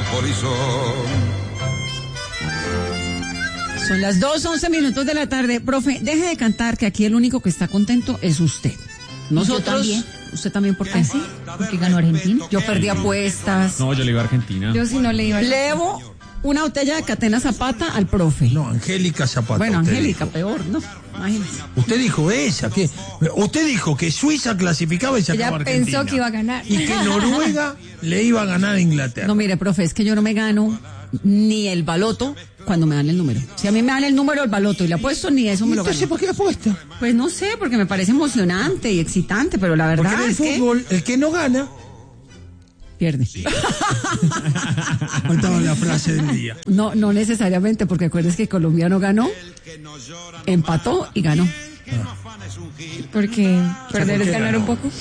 polizón. Son las 2:11 de la tarde. Profe, deje de cantar, que aquí el único que está contento es usted. Nosotros también. ¿Usted también por qué? ¿Ah, sí? Porque ganó Argentina. Yo perdí apuestas. No, yo le iba a Argentina. Yo sí no le iba a... Levo una botella de Catena Zapata al profe. No, Angélica Zapata. Bueno, usted Angélica, dijo. peor, ¿no? Imagínese. Usted dijo esa, que usted dijo que Suiza clasificaba y sacaba Ella a Argentina. pensó que iba a ganar. Y que Noruega le iba a ganar a Inglaterra. No, mire, profe, es que yo no me gano ni el baloto cuando me dan el número. Si a mí me dan el número del baloto y le apuesto, ni eso me lo Entonces, gano. ¿por qué apuesta? Pues no sé, porque me parece emocionante y excitante, pero la Porque verdad en el es que fútbol, el que no gana, pierde. faltaba la frase del día. No, no necesariamente, porque acuérdense que Colombia no ganó, empató y ganó. Porque perder ¿por es qué ganar ganó? un poco.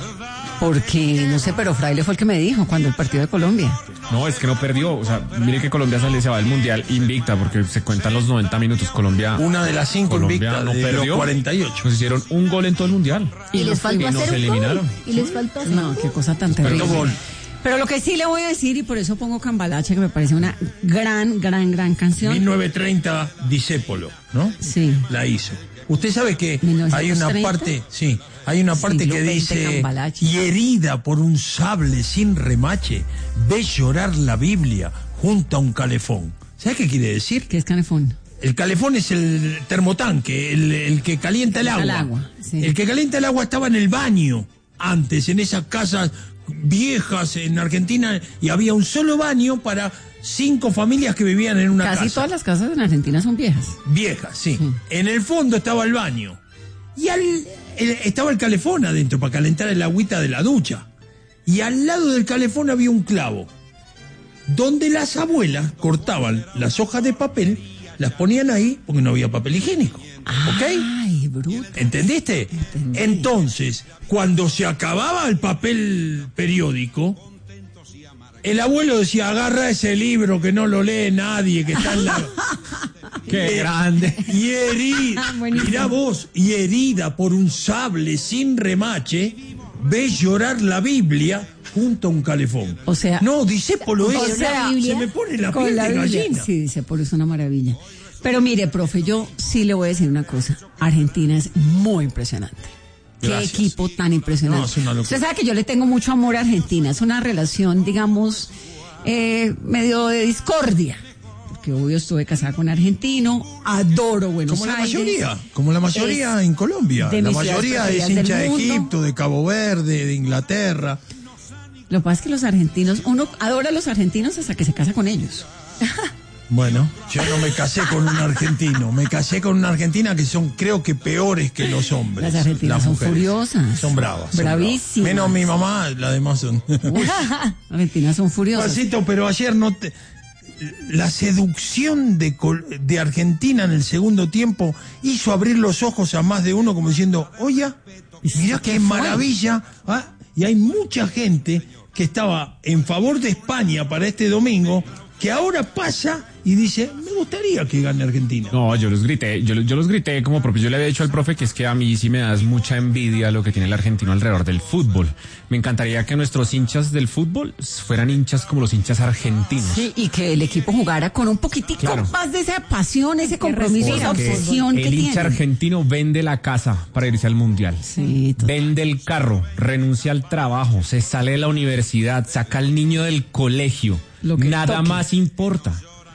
Porque, no sé, pero Fraile fue el que me dijo cuando el partido de Colombia. No, es que no perdió. O sea, mire que Colombia se va del Mundial invicta porque se cuentan los 90 minutos. Colombia. Una de las 5 Colombia invictas no de perdió. los 48. Nos hicieron un gol en todo el Mundial. Y les faltó y nos hacer un eliminaron. gol. Y les faltó hacer No, qué cosa tan terrible. gol. Pero lo que sí le voy a decir, y por eso pongo Cambalache, que me parece una gran canción. 1930 Discépolo, ¿no? Sí. La hizo. Usted sabe que 1930. hay una parte, sí, hay una parte Siglo que XX dice, Cambalache. y herida por un sable sin remache, ve llorar la Biblia junto a un calefón. ¿Sabe qué quiere decir? ¿Qué es canefón? El calefón es el termotanque, el que calienta el agua. El agua, sí. El que calienta el agua estaba en el baño antes, en esas casas viejas en Argentina, y había un solo baño para 5 familias que vivían en una Casi casa. todas las casas en Argentina son viejas. Viejas, sí. En el fondo estaba el baño. Y estaba el calefón adentro para calentar el agüita de la ducha. Y al lado del calefón había un clavo, donde las abuelas cortaban las hojas de papel, las ponían ahí porque no había papel higiénico. ¿Ok? Ay, bruto. ¿Entendiste? Entendí. Entonces, cuando se acababa el papel periódico, el abuelo decía, agarra ese libro que no lo lee nadie, que está en la... ¡Qué grande! Y herida, Buenísimo. mirá vos, y herida por un sable sin remache, ves llorar la Biblia junto a un calefón. O sea- No, Discépolo es, o sea, se me pone la Con piel la de Biblia. gallina. Sí, dice, por eso es una maravilla. Pero mire, profe, yo sí le voy a decir una cosa. Argentina es muy impresionante. Gracias. Qué equipo tan impresionante. No, es una locura. Usted sabe que yo le tengo mucho amor a Argentina. Es una relación, digamos, medio de discordia. Porque obvio estuve casada con argentino, adoro Buenos Como la Aires. mayoría, como la mayoría en Colombia. de La mis ciudades mayoría es preferidas hincha del de mundo. Egipto, de Cabo Verde, de Inglaterra. Lo que pasa es que los argentinos, uno adora a los argentinos hasta que se casa con ellos. Bueno, yo no me casé con un argentino, me casé con una argentina que son, creo que peores que los hombres. Las argentinas son mujeres. furiosas. Son bravas. son Bravísimas. bravas. Menos mi mamá, las demás son. Argentinas son furiosas. Pasito, pero ayer no te... La seducción de Argentina en el segundo tiempo hizo abrir los ojos a más de uno como diciendo, oye, mirá ¿Qué qué fue? maravilla. ¿Ah? Y hay mucha gente que estaba en favor de España para este domingo, que ahora pasa y dice, me gustaría que gane Argentina. No, yo los grité, yo los grité como propio. Yo le había dicho al profe que es que a mí sí me das mucha envidia lo que tiene el argentino alrededor del fútbol. Me encantaría que nuestros hinchas del fútbol fueran hinchas como los hinchas argentinos. Sí, y que el equipo jugara con un poquitico Claro. más de esa pasión, ese compromiso, esa Porque obsesión que el hincha tiene. argentino vende la casa para irse al mundial. Sí, total. Vende el carro, renuncia al trabajo, se sale de la universidad, saca al niño del colegio. Lo que Nada toque. más importa.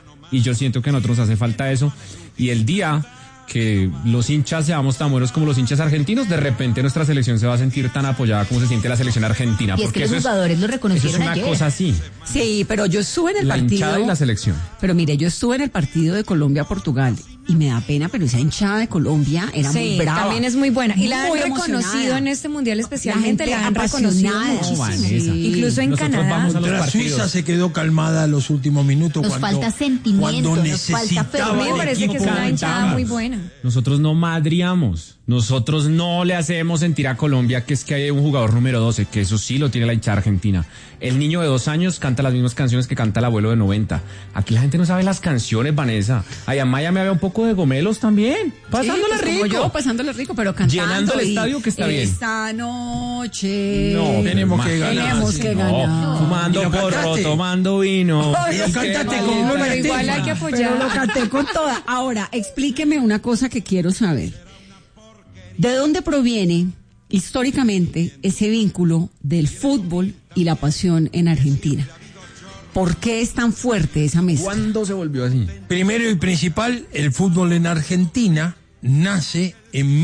Y yo siento que a nosotros nos hace falta eso. Y el día que los hinchas seamos tan buenos como los hinchas argentinos, de repente nuestra selección se va a sentir tan apoyada como se siente la selección argentina. Y es porque que los eso jugadores lo eso es reconocieron una ayer. cosa así. Sí, pero yo estuve en el La partido. hinchada y la selección. Pero mire, yo estuve en el partido de Colombia-Portugal y me da pena, pero esa hinchada de Colombia era muy Sí, brava. también es muy buena. Y la han Muy reconocido emocionada. en este mundial especialmente, La la gente han reconocido apasionada. muchísimo. No, Vanessa. Incluso en Nosotros Canadá. vamos a los Contra partidos. Suiza se quedó calmada los últimos minutos. Nos falta sentimiento, cuando nos falta necesitaba fervor. Me el parece que es equipo una hinchada ganar. muy buena. Nosotros no madriamos, nosotros no le hacemos sentir a Colombia que es que hay un jugador número 12, que eso sí lo tiene la hinchada argentina. El niño de 2 años canta las mismas canciones que canta el abuelo de 90. Aquí la gente no sabe las canciones, Vanessa. Allá en Miami había un poco poco de gomelos también. Pasándola Sí, pues, rico. como yo, pasándola rico, pero cantando. Llenando el y estadio, que está bien. Esta noche. No, Tenemos que ganar. Tenemos sí. que No, ganar. fumando ¿Y lo porro, cantaste? tomando vino. Y lo cantaste con Pero Gloria igual Estefan. hay que Pero lo apoyar. canté con toda. Ahora, explíqueme una cosa que quiero saber. ¿De dónde proviene históricamente ese vínculo del fútbol y la pasión en Argentina? ¿Por qué es tan fuerte esa mezcla? ¿Cuándo se volvió así? Primero y principal, el fútbol en Argentina nace en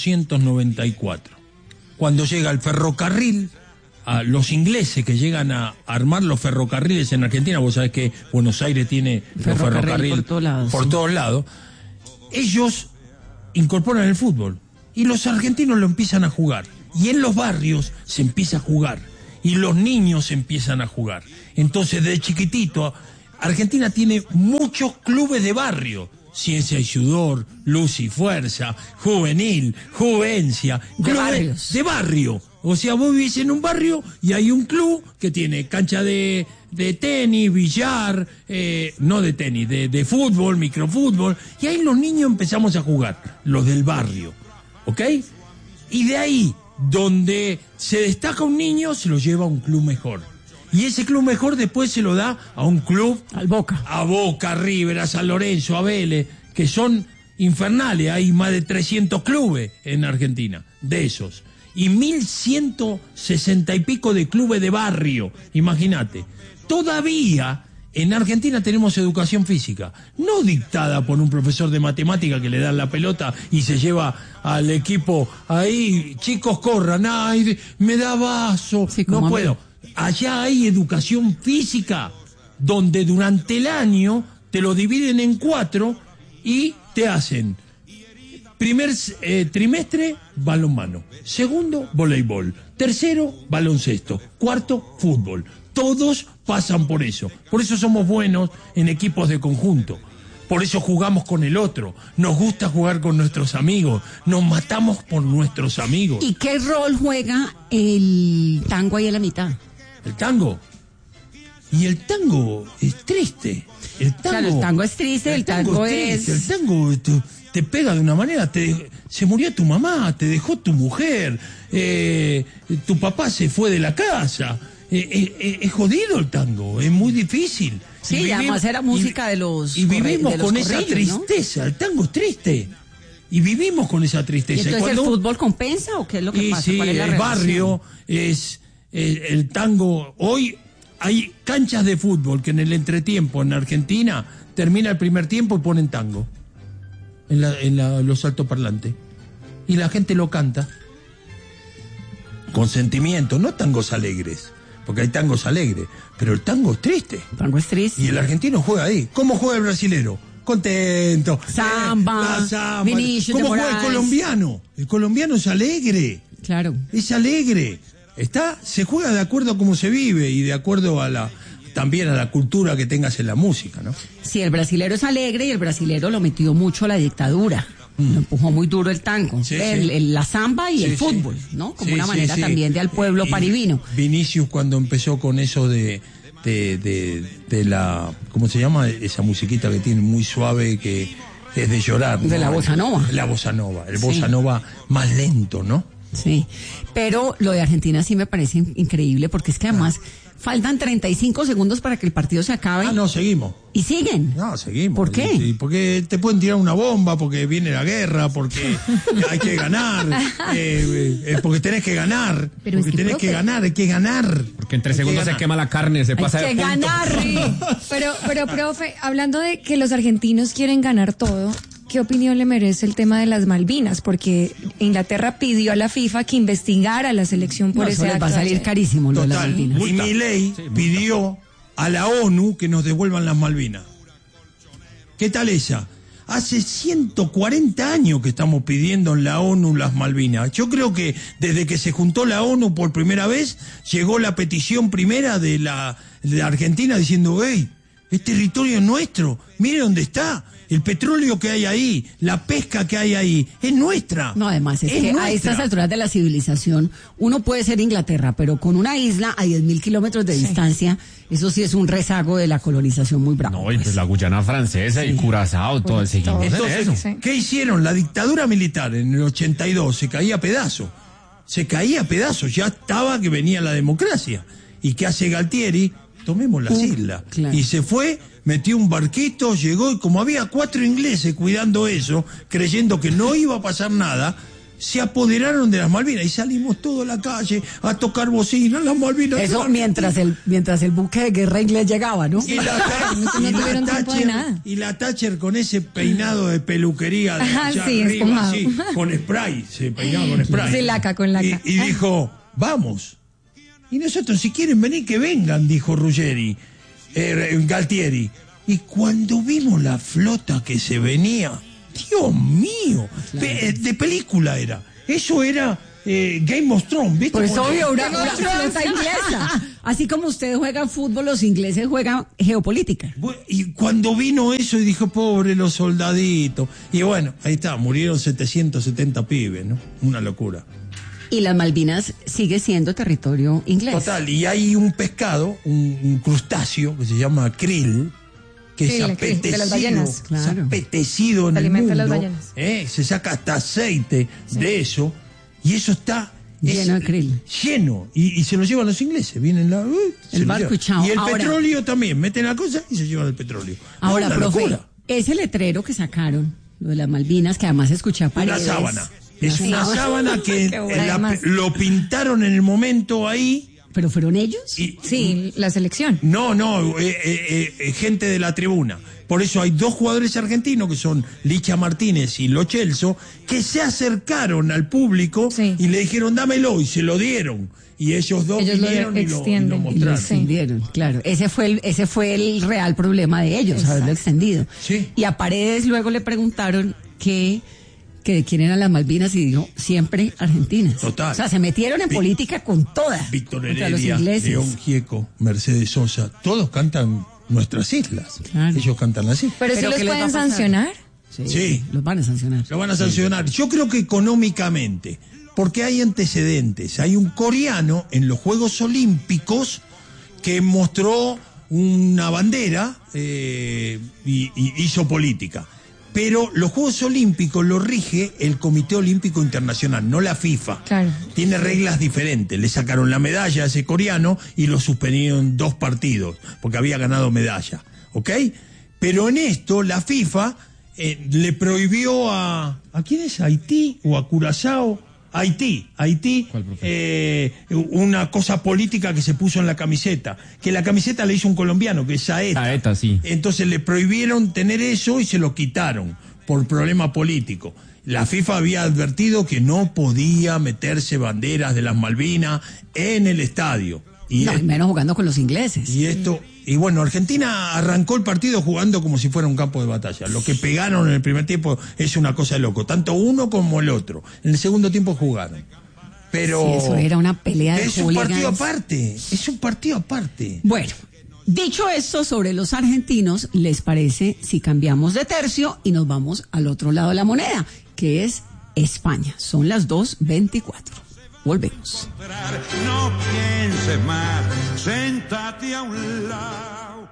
1894, cuando llega el ferrocarril, a los ingleses que llegan a armar los ferrocarriles en Argentina. Vos sabés que Buenos Aires tiene los Ferrocarril ferrocarriles por todos lados, por sí. todos lados. Ellos incorporan el fútbol y los argentinos lo empiezan a jugar. Y en los barrios se empieza a jugar y los niños empiezan a jugar. Entonces, de chiquitito, Argentina tiene muchos clubes de barrio. Ciencia y Sudor, Luz y Fuerza, Juvenil, Juvencia, De clubes barrios. de barrio. O sea, vos vivís en un barrio y hay un club que tiene cancha de tenis, billar, no de tenis, de fútbol, microfútbol, y ahí los niños empezamos a jugar, los del barrio, ¿ok? Y de ahí, donde se destaca un niño, se lo lleva a un club mejor. Y ese club mejor después se lo da a un club, Al Boca. a Boca, a River, a San Lorenzo, a Vélez, que son infernales. Hay más de 300 clubes en Argentina, de esos. Y 1.160 y pico de clubes de barrio, imagínate. Todavía en Argentina tenemos educación física, no dictada por un profesor de matemática que le dan la pelota y se lleva al equipo ahí, chicos corran, ay, me da vaso, Sí, como no a mí. puedo. Allá hay educación física, donde durante el año te lo dividen en 4 y te hacen primer trimestre, balonmano, segundo, voleibol, tercero, baloncesto, cuarto, fútbol. Todos pasan por eso. Por eso somos buenos en equipos de conjunto. Por eso jugamos con el otro. Nos gusta jugar con nuestros amigos. Nos matamos por nuestros amigos. ¿Y qué rol juega el tango ahí a la mitad? El tango. Y el tango es triste. El tango, Claro, el tango es triste, el tango triste. es- El tango te pega de una manera. Se murió tu mamá, te dejó tu mujer, tu papá se fue de la casa. Es jodido el tango, es muy difícil. Sí, Y y además era música de los Y vivimos de los con esa corridos, ¿no? tristeza. El tango es triste. Y vivimos con esa ¿Y tristeza. entonces cuando- el fútbol compensa o qué es lo que y pasa? sí, ¿Cuál es la el relación? barrio es el tango. Hoy hay canchas de fútbol que en el entretiempo en Argentina termina el primer tiempo y ponen tango en los altoparlantes. Y la gente lo canta con sentimiento, no tangos alegres, porque hay tangos alegres, pero el tango es triste. El tango es triste. Y el argentino juega ahí. ¿Cómo juega el brasilero? Contento. Samba, La samba. Vinicius de ¿Cómo juega el Moraes? colombiano? El colombiano es alegre. Claro. Es alegre. Se juega de acuerdo a cómo se vive y de acuerdo a también a la cultura que tengas en la música, ¿no? Sí, el brasilero es alegre y el brasilero lo metió mucho a la dictadura. Lo empujó muy duro el tango, Sí, la samba y Sí, el sí. fútbol, ¿no? Como Sí, una sí, manera sí. también de al pueblo Y parivino. Vinicius cuando empezó con eso de la, ¿cómo se llama? Esa musiquita que tiene muy suave que es de llorar. De ¿no? la bossa nova. La bossa nova, el Sí. bossa nova más lento, ¿no? Sí, pero lo de Argentina sí me parece increíble porque es que además faltan 35 segundos para que el partido se acabe Ah, no, seguimos. y siguen. No, seguimos. ¿Por qué? Sí, porque te pueden tirar una bomba, porque viene la guerra, porque hay que ganar, porque tenés que ganar, Pero es porque que, tenés que profe, ganar, hay que ganar. Porque en 3 Hay que segundos se ganar. quema la carne, se pasa Hay de que punto. ganar. Pero, profe, hablando de que los argentinos quieren ganar todo, ¿qué opinión le merece el tema de las Malvinas? Porque Inglaterra pidió a la FIFA que investigara a la selección por No, eso ese les va a acto salir ayer. carísimo lo de las Total. Malvinas. Y Milei pidió a la ONU que nos devuelvan las Malvinas. ¿Qué tal esa? Hace 140 años que estamos pidiendo en la ONU las Malvinas. Yo creo que desde que se juntó la ONU por primera vez, llegó la petición primera de la Argentina diciendo, hey, es territorio nuestro, mire dónde está. El petróleo que hay ahí, la pesca que hay ahí, es nuestra. No, además es que nuestra. a estas alturas de la civilización uno puede ser Inglaterra, pero con una isla a 10.000 kilómetros de distancia, eso sí es un rezago de la colonización muy bravo. No, y pues la Guyana francesa y Curazao, todo, seguimos en Entonces, eso. Sí. ¿qué hicieron? La dictadura militar en el 82 se caía a pedazos. Se caía a pedazos, ya estaba que venía la democracia. ¿Y qué hace Galtieri? Tomemos las islas. Claro. Y se fue, metió un barquito, llegó y como había 4 ingleses cuidando eso, creyendo que no iba a pasar nada, se apoderaron de las Malvinas y salimos todos a la calle a tocar bocinas, las Malvinas. Eso mientras el buque de guerra inglés llegaba, ¿no? Y la, No tuvieron tiempo de nada. y la Thatcher con ese peinado de peluquería de Ajá, allá sí, arriba, esponjado. así, con spray, se peinaba con spray. Sí, laca, con laca. Y dijo, vamos. Y nosotros, si quieren venir, que vengan, dijo Ruggeri, Galtieri. Y cuando vimos la flota que se venía, Dios mío, de película era. Eso era Game of Thrones, ¿viste? Pues Porque- obvio, una flota inglesa. Así como ustedes juegan fútbol, los ingleses juegan geopolítica. Y cuando vino eso y dijo, pobre los soldaditos. Y bueno, ahí está, murieron 770 pibes, ¿no? Una locura. Y las Malvinas sigue siendo territorio inglés. Total, y hay un pescado, un crustáceo que se llama krill, que Sí, es el krill, apetecido, de las ballenas. Claro. es apetecido en Se el alimenta mundo. de las ballenas. Se saca hasta aceite de eso, y eso está Lleno de krill. Lleno, y se lo llevan los ingleses, vienen se El lo barco llevan. y chao. Y el Ahora- petróleo también, meten la cosa y se llevan el petróleo. Ahora, Es una profe, locura. ese letrero que sacaron, lo de las Malvinas, que además escuché a Una Paredes. sábana. Es una sábana que Qué buena, además. lo pintaron en el momento ahí. ¿Pero fueron ellos? Y, Sí, la selección. No, gente de la tribuna. Por eso hay 2 jugadores argentinos que son Licha Martínez y Lo Celso, que se acercaron al público Sí. y le dijeron dámelo y se lo dieron. Y ellos 2 Ellos lo vinieron y lo extienden. Y lo mostraron. Sí. extendieron, claro. Ese fue el real problema de ellos, haberlo extendido. Sí. Y a Paredes luego le preguntaron que de quién eran las Malvinas y dijo, siempre argentinas. Total. O sea, se metieron en política con toda. Víctor contra los Heredia, ingleses. León Gieco, Mercedes Sosa, todos cantan nuestras islas. Claro. Ellos cantan así. Pero si ¿Pero los qué les va a pueden pasar? sancionar. Sí. Los van a sancionar. Lo van a sancionar. Yo creo que económicamente, porque hay antecedentes. Hay un coreano en los Juegos Olímpicos que mostró una bandera y hizo política. Pero los Juegos Olímpicos lo rige el Comité Olímpico Internacional, no la FIFA. Claro. Tiene reglas diferentes. Le sacaron la medalla a ese coreano y lo suspendieron 2 partidos, porque había ganado medalla. ¿Ok? Pero en esto, la FIFA le prohibió ¿a quién es? ¿A Haití o a Curazao? Haití, ¿Cuál, profe? una cosa política que se puso en la camiseta, que la camiseta le hizo un colombiano, que es Saeta. Saeta, sí. Entonces le prohibieron tener eso y se lo quitaron por problema político. La FIFA había advertido que no podía meterse banderas de las Malvinas en el estadio. Y No, y menos jugando con los ingleses. y bueno, Argentina arrancó el partido jugando como si fuera un campo de batalla. Lo que pegaron en el primer tiempo es una cosa de loco, tanto uno como el otro. En el segundo tiempo jugaron. Pero Sí, eso era una pelea de es un hooligans. partido aparte, es un partido aparte. Bueno, dicho esto sobre los argentinos, ¿les parece si cambiamos de tercio y nos vamos al otro lado de la moneda, que es España? Son las 2:24. Volvemos. No pienses más, séntate a un lado.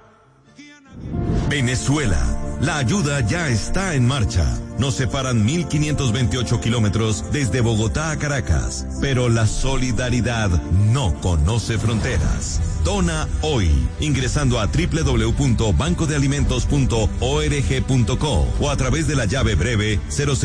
Venezuela. La ayuda ya está en marcha. Nos separan 1.528 kilómetros desde Bogotá a Caracas, pero la solidaridad no conoce fronteras. Dona hoy, ingresando a www.bancodealimentos.org.co o a través de la llave breve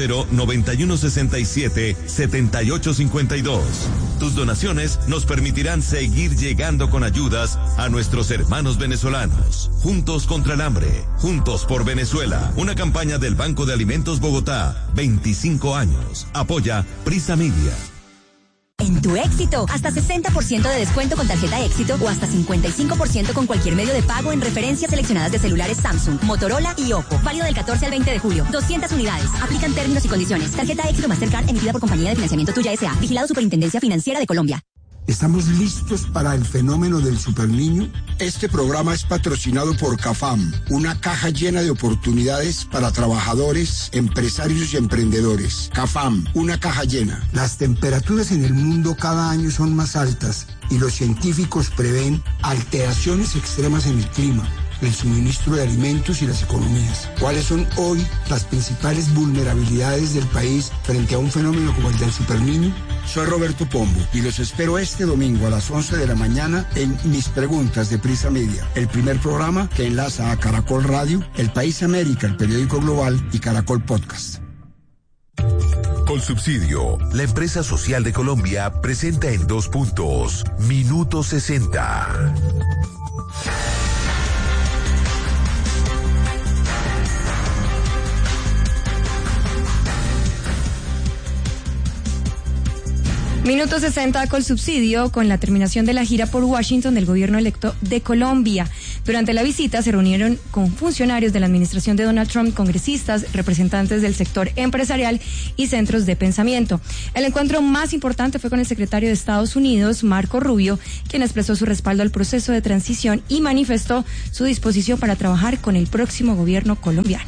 0091677852. Tus donaciones nos permitirán seguir llegando con ayudas a nuestros hermanos venezolanos. Juntos contra el hambre, juntos por Venezuela. Una campaña del Banco de Alimentos Bogotá, 25 años. Apoya Prisa Media. En tu Éxito, hasta 60% de descuento con tarjeta Éxito o hasta 55% con cualquier medio de pago en referencias seleccionadas de celulares Samsung, Motorola y Oppo. Válido del 14 al 20 de julio. 200 unidades. Aplican términos y condiciones. Tarjeta Éxito Mastercard emitida por Compañía de Financiamiento Tuya S.A. Vigilado Superintendencia Financiera de Colombia. ¿Estamos listos para el fenómeno del superniño? Este programa es patrocinado por CAFAM, una caja llena de oportunidades para trabajadores, empresarios y emprendedores. CAFAM, una caja llena. Las temperaturas en el mundo cada año son más altas y los científicos prevén alteraciones extremas en el clima, el suministro de alimentos y las economías. ¿Cuáles son hoy las principales vulnerabilidades del país frente a un fenómeno como el del superniño? Soy Roberto Pombo y los espero este domingo a las 11 de la mañana en Mis Preguntas de Prisa Media, el primer programa que enlaza a Caracol Radio, El País América, el periódico global y Caracol Podcast. Colsubsidio, la empresa social de Colombia, presenta en 2 puntos, Minuto 60. Minuto 60 Colsubsidio, con la terminación de la gira por Washington del gobierno electo de Colombia. Durante la visita se reunieron con funcionarios de la administración de Donald Trump, congresistas, representantes del sector empresarial y centros de pensamiento. El encuentro más importante fue con el secretario de Estados Unidos, Marco Rubio, quien expresó su respaldo al proceso de transición y manifestó su disposición para trabajar con el próximo gobierno colombiano.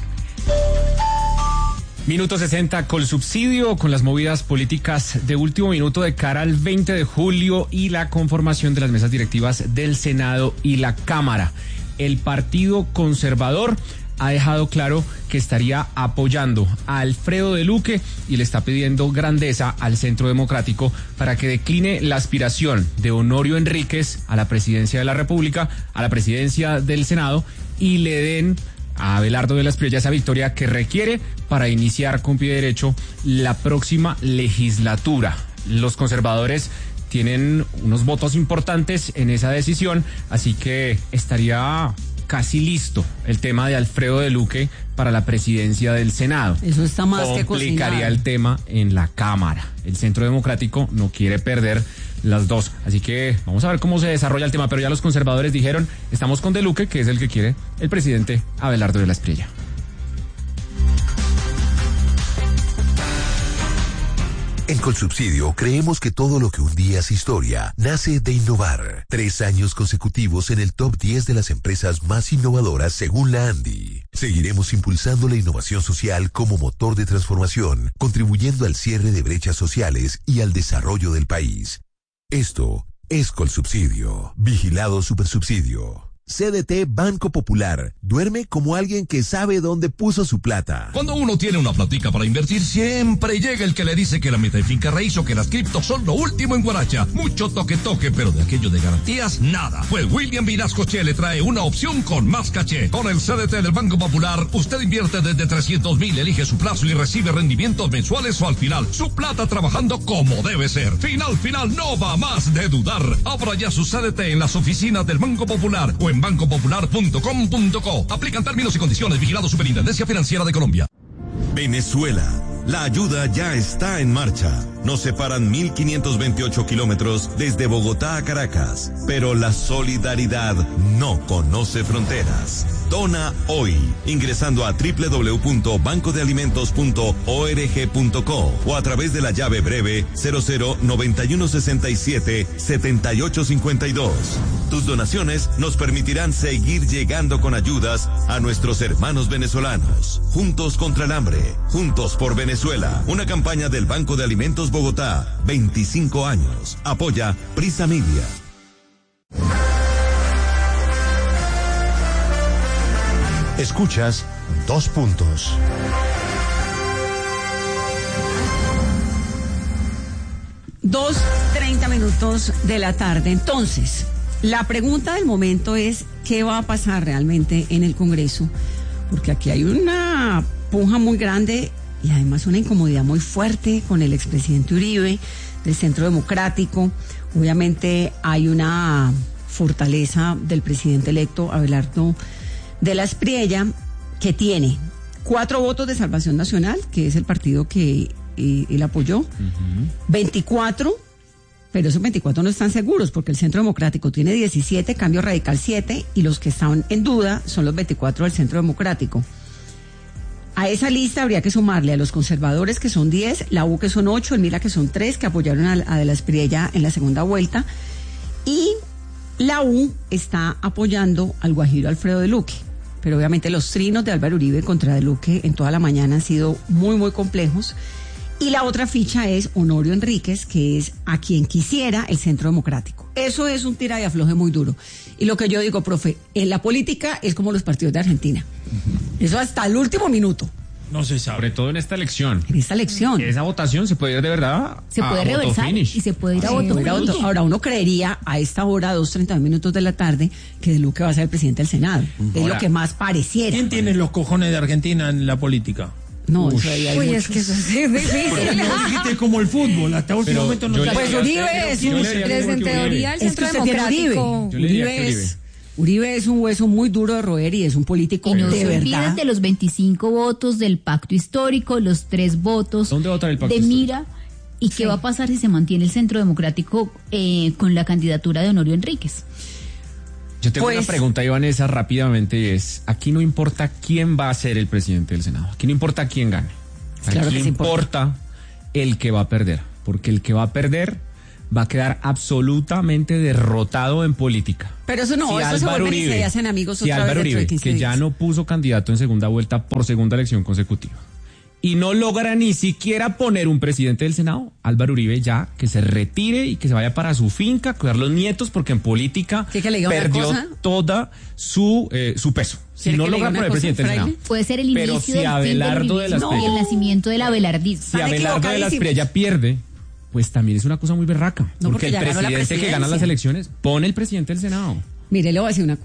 Minuto 60 Colsubsidio, con las movidas políticas de último minuto de cara al 20 de julio y la conformación de las mesas directivas del Senado y la Cámara. El Partido Conservador ha dejado claro que estaría apoyando a Alfredo de Luque y le está pidiendo grandeza al Centro Democrático para que decline la aspiración de Honorio Enríquez a la presidencia de la República, a la presidencia del Senado, y le den a Abelardo de la Espriella esa victoria que requiere para iniciar con pie derecho la próxima legislatura. Los conservadores tienen unos votos importantes en esa decisión, así que estaría casi listo el tema de Alfredo de Luque para la presidencia del Senado. Eso está más que complicaría cocinado. el tema en la Cámara. El Centro Democrático no quiere perder las dos, así que vamos a ver cómo se desarrolla el tema, pero ya los conservadores dijeron, estamos con de Luque, que es el que quiere el presidente Abelardo de la Espriella. En Colsubsidio creemos que todo lo que un día es historia nace de innovar. 3 años consecutivos en el top 10 de las empresas más innovadoras según la ANDI. Seguiremos impulsando la innovación social como motor de transformación, contribuyendo al cierre de brechas sociales y al desarrollo del país. Esto es Colsubsidio. Vigilado Supersubsidio. CDT Banco Popular. Duerme como alguien que sabe dónde puso su plata. Cuando uno tiene una platica para invertir, siempre llega el que le dice que la meta de finca raíz o que las criptos son lo último en guaracha. Mucho toque, pero de aquello de garantías, nada. Pues William Vinascoche le trae una opción con más caché. Con el CDT del Banco Popular, usted invierte desde 300,000, elige su plazo y recibe rendimientos mensuales o al final. Su plata trabajando como debe ser. Final, no va más de dudar. Abra ya su CDT en las oficinas del Banco Popular o en bancopopular.com.co. Aplican términos y condiciones. Vigilado Superintendencia Financiera de Colombia. Venezuela. La ayuda ya está en marcha. Nos separan 1.528 kilómetros desde Bogotá a Caracas, pero la solidaridad no conoce fronteras. Dona hoy, ingresando a www.bancodealimentos.org.co o a través de la llave breve 0091677852. Tus donaciones nos permitirán seguir llegando con ayudas a nuestros hermanos venezolanos. Juntos contra el hambre, juntos por Venezuela. Una campaña del Banco de Alimentos Bogotá, 25 años. Apoya Prisa Media. Escuchas 2 puntos. Dos 30 minutos de la tarde. Entonces, la pregunta del momento es, ¿qué va a pasar realmente en el Congreso? Porque aquí hay una puja muy grande y además una incomodidad muy fuerte con el expresidente Uribe del Centro Democrático. Obviamente hay una fortaleza del presidente electo Abelardo de la Espriella, que tiene 4 votos de Salvación Nacional, que es el partido que él apoyó, 24, pero esos 24 no están seguros, porque el Centro Democrático tiene 17, Cambio Radical 7, y los que están en duda son los 24 del Centro Democrático. A esa lista habría que sumarle a los conservadores, que son 10, la U, que son 8, el Mira, que son 3, que apoyaron a De la Espriella en la segunda vuelta, y la U está apoyando al guajiro Alfredo de Luque. Pero obviamente los trinos de Álvaro Uribe contra de Luque en toda la mañana han sido muy, muy complejos. Y la otra ficha es Honorio Enríquez, que es a quien quisiera el Centro Democrático. Eso es un tira y afloje muy duro. Y lo que yo digo, profe, en la política es como los partidos de Argentina. Eso hasta el último minuto. No se sabe. Sobre todo en esta elección. En esta elección. Esa votación se puede ir de verdad Se puede reversar y se puede ir a voto finish. Ahora, uno creería a esta hora, 2:30 minutos de la tarde, que De Luque va a ser el presidente del Senado. Es lo que más pareciera. ¿Quién tiene los cojones de Argentina en la política? No, eso ahí hay Uy, muchos. es que eso es difícil. No dijiste como el fútbol, hasta último momento no. Pues Uribe es un... En teoría, el Es que Centro usted tiene Democrático. Yo le diría que Uribe es un hueso muy duro de roer y es un político Y no de se olviden verdad. de los 25 votos del pacto histórico, los 3 votos ¿Dónde va a votar el pacto de histórico? Mira. ¿Y qué va a pasar si se mantiene el Centro Democrático con la candidatura de Honorio Enríquez? Yo tengo Pues- una pregunta, Vanessa, rápidamente, y es, aquí no importa quién va a ser el presidente del Senado, aquí no importa quién gane, Claro aquí que sí importa el que va a perder, porque el que va a perder va a quedar absolutamente derrotado en política. Pero eso no, eso se vuelven y se hacen amigos si otra vez Álvaro dentro de Uribe, 15 que ya días. no puso candidato en segunda vuelta por segunda elección consecutiva, y no logra ni siquiera poner un presidente del Senado, Álvaro Uribe ya que se retire y que se vaya para su finca a cuidar los nietos, porque en política ¿Quiere que le diga una perdió cosa? toda su peso. Si ¿Quiere no que le diga logra una poner cosa, presidente del fraile? Senado. Puede ser el Pero inicio si del fin Abelardo del de las uribismo y el Espriella- nacimiento del abelardismo. Si Están Abelardo de la equivocadísimos. Espriella pierde, pues también es una cosa muy berraca. No, porque porque el ya ganó la presidente que gana las presidencia. elecciones pone el presidente del Senado. Mire, le voy a decir una cosa.